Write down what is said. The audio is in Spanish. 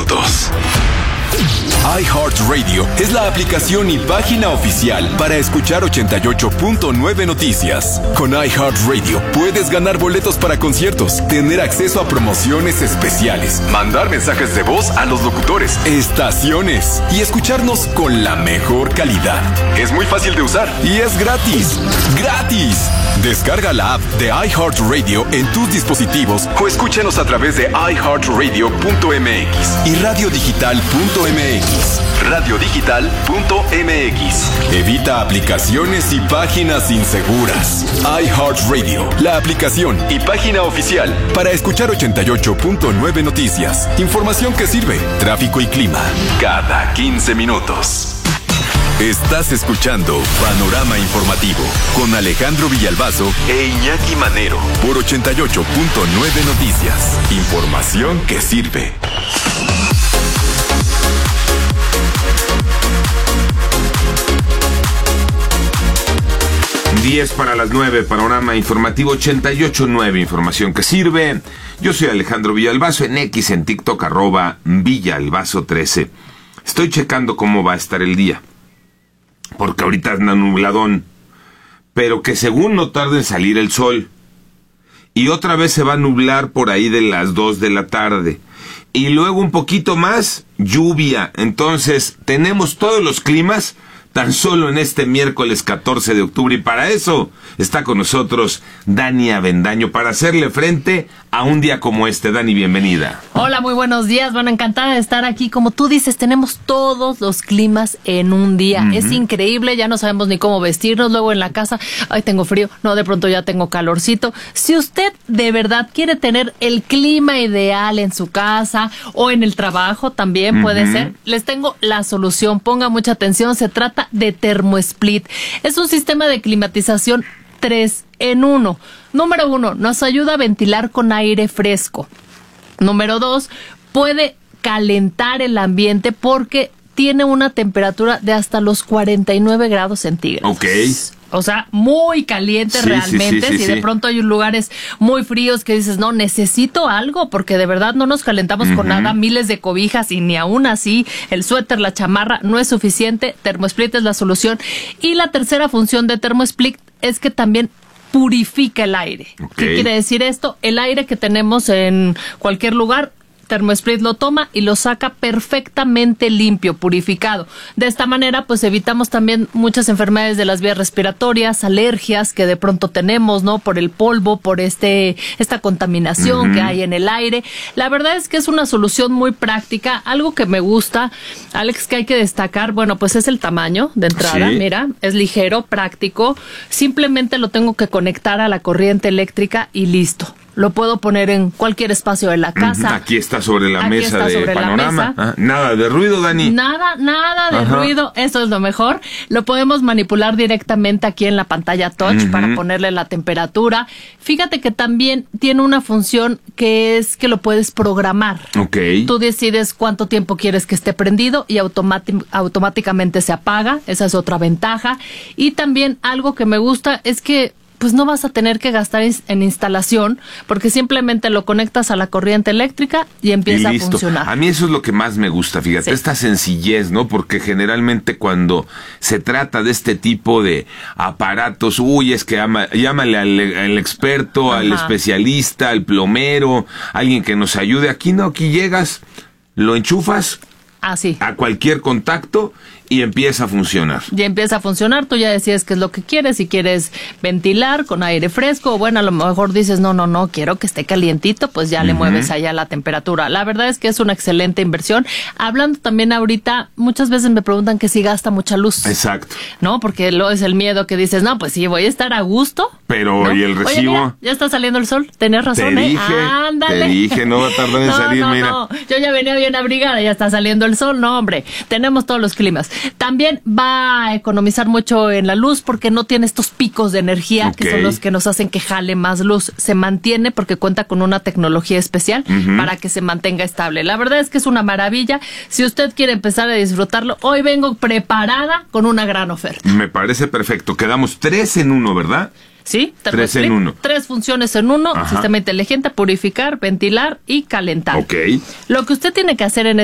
minutos. iHeartRadio es la aplicación y página oficial para escuchar 88.9 Noticias. Con iHeartRadio puedes ganar boletos para conciertos, tener acceso a promociones especiales, mandar mensajes de voz a los locutores, estaciones y escucharnos con la mejor calidad. Es muy fácil de usar y es gratis. ¡Gratis! Descarga la app de iHeartRadio en tus dispositivos o escúchanos a través de iHeartRadio.mx y radiodigital.mx. Radiodigital.mx. Evita aplicaciones y páginas inseguras. iHeartRadio, la aplicación y página oficial para escuchar 88.9 Noticias. Información que sirve, tráfico y clima cada 15 minutos. Estás escuchando Panorama Informativo con Alejandro Villalbazo e Iñaki Manero por 88.9 Noticias. Información que sirve. 10 para las 9, Panorama Informativo 88.9, información que sirve. Yo soy Alejandro Villalbazo, en X, en TikTok, @Villalbazo13. Estoy checando cómo va a estar el día, porque ahorita anda nubladón, pero que según no tarda en salir el sol. Y otra vez se va a nublar por ahí de las 2 de la tarde. Y luego un poquito más, lluvia. Entonces, tenemos todos los climas tan solo en este miércoles 14 de octubre. Y para eso está con nosotros Dani Avendaño, para hacerle frente a un día como este. Dani, bienvenida. Hola, muy buenos días. Bueno, encantada de estar aquí. Como tú dices, tenemos todos los climas en un día. Es increíble, ya no sabemos ni cómo vestirnos. Luego en la casa, ay, tengo frío. No, de pronto ya tengo calorcito. Si usted de verdad quiere tener el clima ideal en su casa o en el trabajo, también puede ser, les tengo la solución. Ponga mucha atención, se trata de ThermoSplit. Es un sistema de climatización 3 en 1. Número 1, nos ayuda a ventilar con aire fresco. Número 2, puede calentar el ambiente porque tiene una temperatura de hasta los 49 grados centígrados. Ok. O sea, muy caliente realmente. Si de pronto hay lugares muy fríos que dices, no, necesito algo, porque de verdad no nos calentamos con nada, miles de cobijas, y ni aún así el suéter, la chamarra no es suficiente. ThermoSplit es la solución. Y la tercera función de ThermoSplit es que también purifica el aire. ¿Qué quiere decir esto? El aire que tenemos en cualquier lugar, ThermoSplit lo toma y lo saca perfectamente limpio, purificado. De esta manera, pues evitamos también muchas enfermedades de las vías respiratorias, alergias que de pronto tenemos, ¿no? Por el polvo, por esta contaminación que hay en el aire. La verdad es que es una solución muy práctica. Algo que me gusta, Alex, que hay que destacar, bueno, pues es el tamaño de entrada. Sí. Mira, es ligero, práctico. Simplemente lo tengo que conectar a la corriente eléctrica y listo. Lo puedo poner en cualquier espacio de la casa. Aquí está sobre la mesa de Panorama. Nada de ruido, Dani. Nada de ruido. Eso es lo mejor. Lo podemos manipular directamente aquí en la pantalla touch para ponerle la temperatura. Fíjate que también tiene una función que es que lo puedes programar. Ok. Tú decides cuánto tiempo quieres que esté prendido y automáticamente se apaga. Esa es otra ventaja. Y también algo que me gusta es que pues no vas a tener que gastar en instalación, porque simplemente lo conectas a la corriente eléctrica y empieza a funcionar. A mí eso es lo que más me gusta, fíjate, esta sencillez, ¿no? Porque generalmente cuando se trata de este tipo de aparatos, es que llámale al experto, al especialista, al plomero, alguien que nos ayude. Aquí no, aquí llegas, lo enchufas a cualquier contacto y empieza a funcionar. Ya empieza a funcionar, tú ya decides qué es lo que quieres, si quieres ventilar con aire fresco, o bueno, a lo mejor dices, no, quiero que esté calientito, pues ya le mueves allá la temperatura. La verdad es que es una excelente inversión. Hablando también ahorita, muchas veces me preguntan que si gasta mucha luz. Exacto. ¿No? Porque lo es el miedo que dices, no, pues sí, voy a estar a gusto. Pero, ¿no? ¿Y el recibo? Oye, mira, ya está saliendo el sol, tenés razón, te dije, no va a tardar en salir, mira. No, yo ya venía bien abrigada, ya está saliendo el sol, no, hombre, tenemos todos los climas. También va a economizar mucho en la luz porque no tiene estos picos de energía que son los que nos hacen que jale más luz. Se mantiene porque cuenta con una tecnología especial para que se mantenga estable. La verdad es que es una maravilla. Si usted quiere empezar a disfrutarlo, hoy vengo preparada con una gran oferta. Me parece perfecto. Quedamos 3 en 1, ¿verdad? Sí, 3 en 1. 3 funciones en uno. Sistema inteligente, purificar, ventilar y calentar. Ok. Lo que usted tiene que hacer en